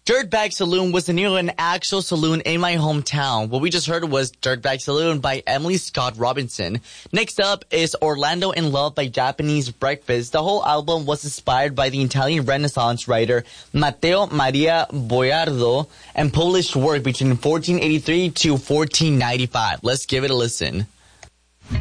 Dirtbag Saloon was the name of an actual saloon in my hometown. What we just heard was Dirtbag Saloon by Emily Scott Robinson. Next up is Orlando in Love by Japanese Breakfast. The whole album was inspired by the Italian Renaissance writer Matteo Maria Boiardo and published work between 1483 to 1495. Let's give it a listen.